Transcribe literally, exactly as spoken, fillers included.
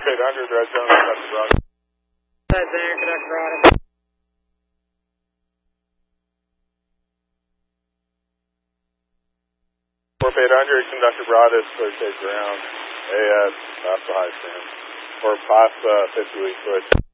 eight hundred, red zone, Doctor Broad. Red zone, Doctor Broad. Corp eight hundred, Conductor Broadus, clear safe ground, A S, past the high stand, or past uh, fifty week switch.